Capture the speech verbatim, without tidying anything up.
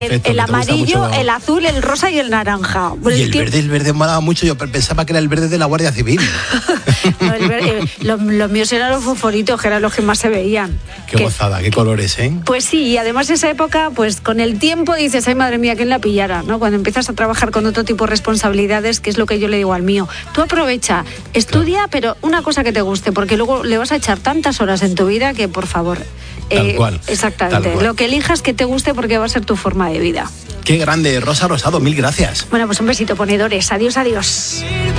El, el amarillo, el azul, el rosa y el naranja. Y el, el verde, el verde me daba mucho. Yo pensaba que era el verde de la Guardia Civil. No, el verde, los, los míos eran los fosforitos, que eran los que más se veían. Qué que, gozada, qué colores, ¿eh? Pues sí, y además esa época, pues con el tiempo dices, ay madre mía, ¿quién la pillara? ¿No? Cuando empiezas a trabajar con otro tipo de responsabilidades, que es lo que yo le digo al mío. Tú aprovecha, estudia, claro, pero una cosa que te guste, porque luego le vas a echar tantas horas en tu vida que, por favor... Tal eh, cual. Exactamente. Tal cual. Lo que elijas que te guste porque va a ser tu forma de vida. Qué grande, Rosa Rosado, mil gracias. Bueno, pues un besito, ponedores. Adiós, adiós.